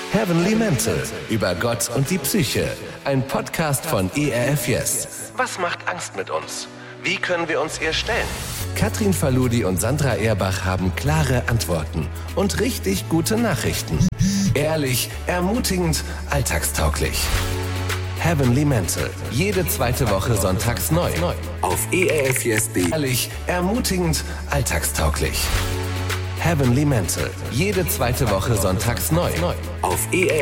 Heavenly Mental, über Gott und die Psyche. Ein Podcast von ERF Yes. Was macht Angst mit uns? Wie können wir uns ihr stellen? Katrin Faludi und Sandra Erbach haben klare Antworten und richtig gute Nachrichten. Ehrlich, ermutigend, alltagstauglich. Heavenly Mental. Jede zweite Woche sonntags neu. Auf ERF Yes. Ehrlich, ermutigend, alltagstauglich. Heavenly Mental. Jede zweite Woche sonntags neu. Auf ERF